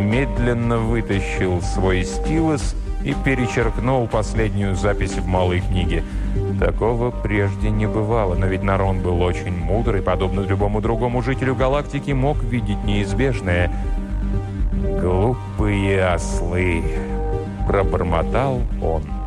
медленно вытащил свой стилус и перечеркнул последнюю запись в малой книге. Такого прежде не бывало, но ведь Нарон был очень мудрый, подобно любому другому жителю галактики, мог видеть неизбежное. «Глупые ослы!» – пробормотал он.